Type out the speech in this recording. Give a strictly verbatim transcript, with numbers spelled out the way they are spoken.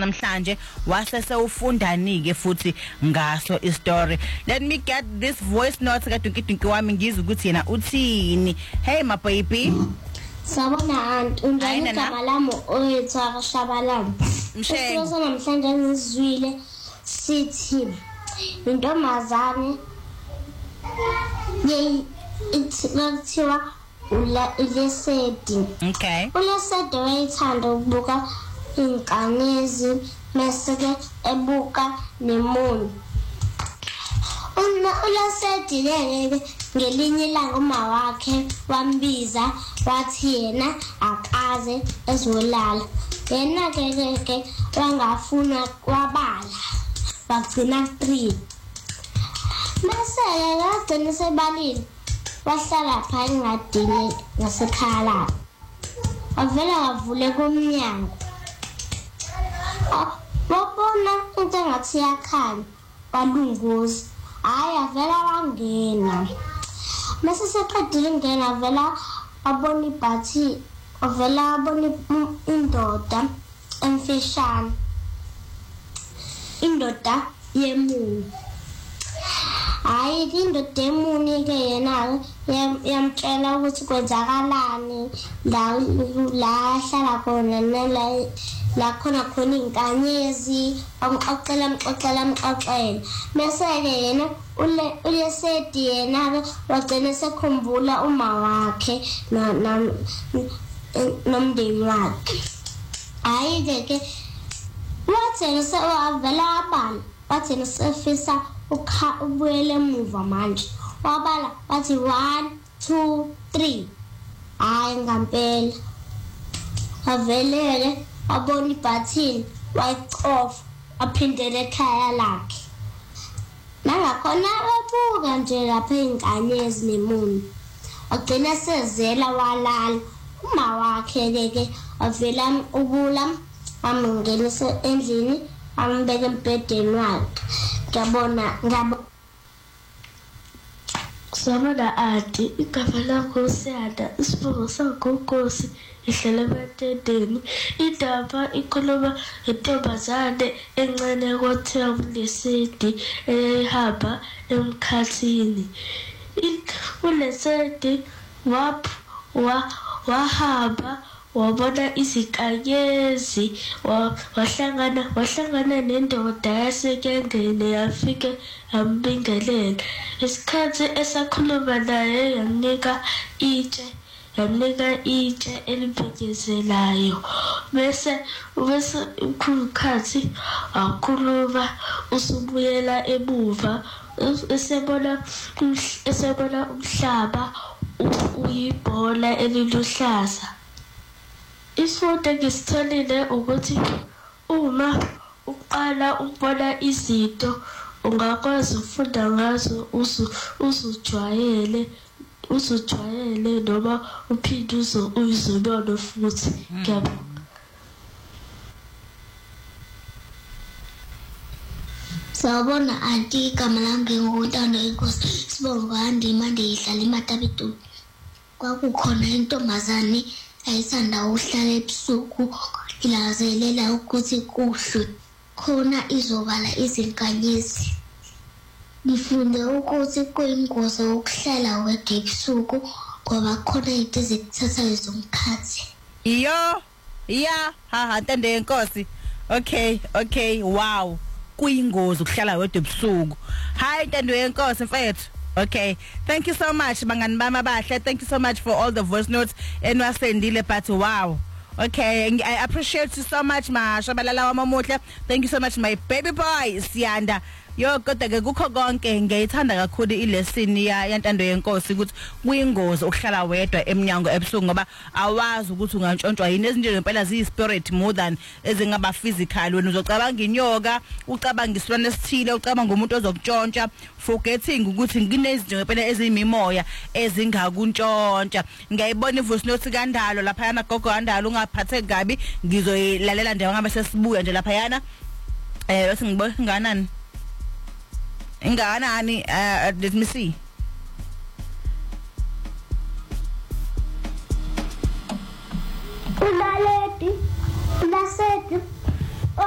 namhlanje wasese ufundani ke futhi ngaso istory. Let me get this voice note ka Dunkidunki wami ngizwe ukuthi yena uthini. Hey my baby. Sabona aunt unjani igama lami oyethu Shabalala. Mshenge. Sasa namhlanje ngizwile sithi intombazane ye ithi kuthiwa ula ilesedi. Okay. Ulesedi wayithanda ukubuka inkanyezi mase ke ebuka nemoni. Una ulesedi leke ngelinye ilanga uma wakhe wambiza wathi yena akaze ezolala. Yena ke ke wangafuna kwabala. Bagcina three. Mase yagcina sebalile. Wahlala phansi ngadini ngasekhala. Avela wavule komnyango. Wabona into engathi yakhanya walunguza. Hayi avela wangena. Mase seqedile ngena avela abona ibhathi avela abona indoda emfishane. Indoda yemuni. Hayi indoda yemuni ke yena yamtshela ukuthi kwenzakalani la la hlala khona nala la khona khona inkanyezi amxoxela amxoxela amxoxela bese ke yena ule ulesedi yena wagcina sekhumbula uma wakhe nomndeni wakhe. Hayi ke ke wathi sewavela abala wathi sefisa ukha ubuyele emuva manje wabala wathi one two three. Hayi ngampela avelele abona ibhathini wayicofa aphindele ekhaya lakhe. Nangakhona wabuka nje lapha inkanyezi nemuni. Wagcina sezela walala. Uma wakhe ke avela ubula amngenise endlini ambeke embhedeni wakhe. Ngiyabona ngiyabo Sabona ati igama lakho Siyanda isibongo sakho Nkosi ihlala ematendeni. Indaba ikhuluma intombazane encane kothiwa uLesedi ehamba emkhathini. uLesedi wap wa wahamba wabona izinkanyezi wahlangana wahlangana nendoda yasekengene yafike yambingelela. Isikhathi esakhuluma naye yamnika itshe yamnika itshe elibhekezelayo bese bese ukukhathi akhuluma usubuyela emuva esebona esebona umhlaba uyibhola eliluhlaza. Isifundo ngisitholile ukuthi uma uqala ukubona izinto ungakwazi ukufunda ngazo uzujwayele uzujwayele noma uphinde uzo uyizobona futhi. Ngiyabonga. Sawubona anti igama lami ngutando Inkosi Sibongo andima ndihlala eMatabedu. Kwakukhona intombazane ayithanda uhlala ebusuku ilazelela ukuthi kuhlwe khona izobala izinkanyezi. Ngifunde ukuthi kuyingozi ukuhlala wedwa ebusuku ngoba khona izinto ezikuthathayo zomkhathi. Iyo iya ha ha Ntando Inkosi. Okay okay wow kuyingozi ukuhlala wedwa ebusuku. Hi Ntando Inkosi mfethu. Okay, thank you so much bangani bami abahle. Thank you so much for all the voice notes enwasendile but wow. Okay, I appreciate you so much ma Shabalala wamamuhle. Thank you so much my baby boy Siyanda. Yo kodwa ke kukho konke ngiyithanda kakhulu ilesson ya yaNtando Yenkosi ukuthi kuyingozi ukuhlala wedwa eminyango ebusuku ngoba awazi ukuthi ungantshontshwa yini ezinto ngempela ziyi spirit more than ezingaba physical. Wena uzocabanga inyoka, ucabanga isilwane esithile, ucabanga umuntu ozokuntshontsha forgetting ukuthi nginezinto ngempela ezimimoya ezingakuntshontsha. Ngiyayibona ivoice note kaNdalo lapha yana gogo kaNdalo ungaphatheki kabi ngizoyilalela nje ngabe sesibuya nje lapha yana eh bese ngibona nganani Inganani uh let me see